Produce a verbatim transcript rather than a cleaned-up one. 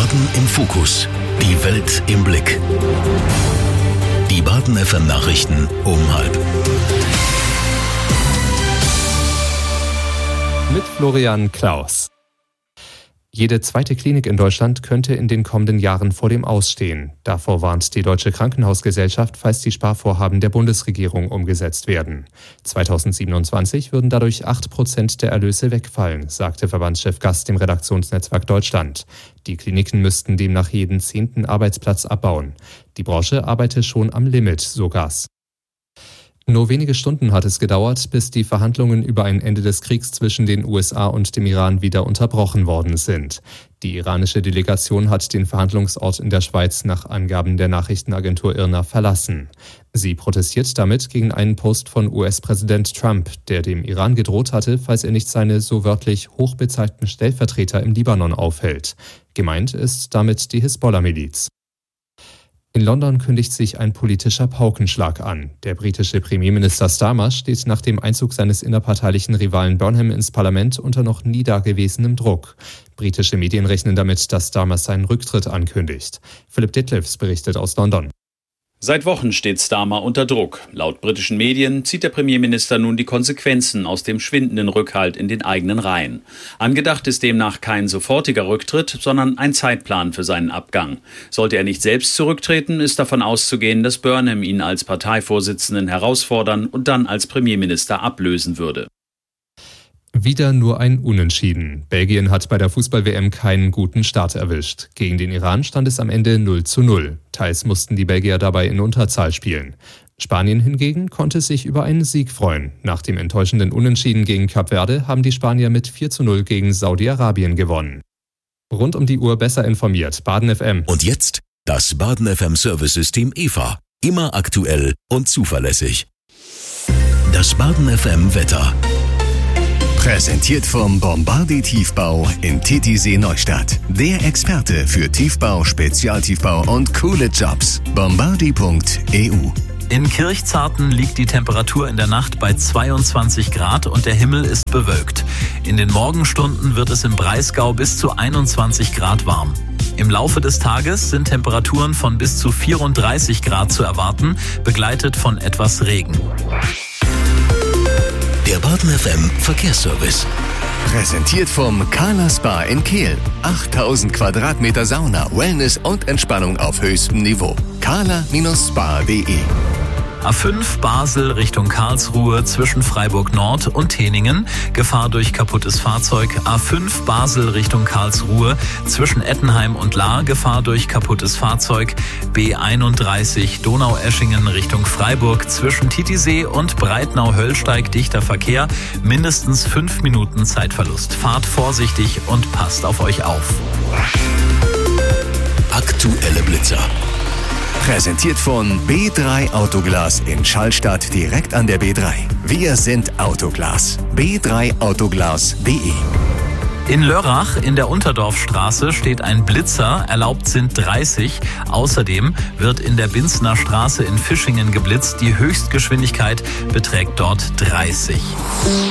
Baden im Fokus. Die Welt im Blick. Die Baden F M Nachrichten um halb. Mit Florian Klaus. Jede zweite Klinik in Deutschland könnte in den kommenden Jahren vor dem Ausstehen. Davor warnt die Deutsche Krankenhausgesellschaft, falls die Sparvorhaben der Bundesregierung umgesetzt werden. zweitausendsiebenundzwanzig würden dadurch acht Prozent der Erlöse wegfallen, sagte Verbandschef Gast dem Redaktionsnetzwerk Deutschland. Die Kliniken müssten demnach jeden zehnten Arbeitsplatz abbauen. Die Branche arbeite schon am Limit, so Gast. Nur wenige Stunden hat es gedauert, bis die Verhandlungen über ein Ende des Kriegs zwischen den U S A und dem Iran wieder unterbrochen worden sind. Die iranische Delegation hat den Verhandlungsort in der Schweiz nach Angaben der Nachrichtenagentur I R N A verlassen. Sie protestiert damit gegen einen Post von U S-Präsident Trump, der dem Iran gedroht hatte, falls er nicht seine so wörtlich hochbezahlten Stellvertreter im Libanon aufhält. Gemeint ist damit die Hisbollah-Miliz. In London kündigt sich ein politischer Paukenschlag an. Der britische Premierminister Starmer steht nach dem Einzug seines innerparteilichen Rivalen Burnham ins Parlament unter noch nie dagewesenem Druck. Britische Medien rechnen damit, dass Starmer seinen Rücktritt ankündigt. Philipp Detlefs berichtet aus London. Seit Wochen steht Starmer unter Druck. Laut britischen Medien zieht der Premierminister nun die Konsequenzen aus dem schwindenden Rückhalt in den eigenen Reihen. Angedacht ist demnach kein sofortiger Rücktritt, sondern ein Zeitplan für seinen Abgang. Sollte er nicht selbst zurücktreten, ist davon auszugehen, dass Burnham ihn als Parteivorsitzenden herausfordern und dann als Premierminister ablösen würde. Wieder nur ein Unentschieden. Belgien hat bei der Fußball-W M keinen guten Start erwischt. Gegen den Iran stand es am Ende null zu null. Teils mussten die Belgier dabei in Unterzahl spielen. Spanien hingegen konnte sich über einen Sieg freuen. Nach dem enttäuschenden Unentschieden gegen Kap Verde haben die Spanier mit vier zu null gegen Saudi-Arabien gewonnen. Rund um die Uhr besser informiert. Baden F M. Und jetzt das Baden F M Service-System E V A. Immer aktuell und zuverlässig. Das Baden F M Wetter. Präsentiert vom Bombardier Tiefbau in Titisee Neustadt. Der Experte für Tiefbau, Spezialtiefbau und coole Jobs. bombardier punkt e u. In Kirchzarten liegt die Temperatur in der Nacht bei zweiundzwanzig Grad und der Himmel ist bewölkt. In den Morgenstunden wird es im Breisgau bis zu einundzwanzig Grad warm. Im Laufe des Tages sind Temperaturen von bis zu vierunddreißig Grad zu erwarten, begleitet von etwas Regen. Der Baden F M Verkehrsservice. Präsentiert vom Kala Spa in Kehl. achttausend Quadratmeter Sauna, Wellness und Entspannung auf höchstem Niveau. kala Spa punkt de. A fünf Basel Richtung Karlsruhe zwischen Freiburg Nord und Teningen. Gefahr durch kaputtes Fahrzeug. A fünf Basel Richtung Karlsruhe zwischen Ettenheim und Lahr. Gefahr durch kaputtes Fahrzeug. B einunddreißig Donaueschingen Richtung Freiburg zwischen Titisee und Breitnau-Höllsteig dichter Verkehr. Mindestens fünf Minuten Zeitverlust. Fahrt vorsichtig und passt auf euch auf. Aktuelle Blitzer. Präsentiert von B drei Autoglas in Schallstadt direkt an der B drei. Wir sind Autoglas. b drei autoglas punkt de. In Lörrach in der Unterdorfstraße steht ein Blitzer, erlaubt sind dreißig. Außerdem wird in der Binsner Straße in Fischingen geblitzt. Die Höchstgeschwindigkeit beträgt dort dreißig.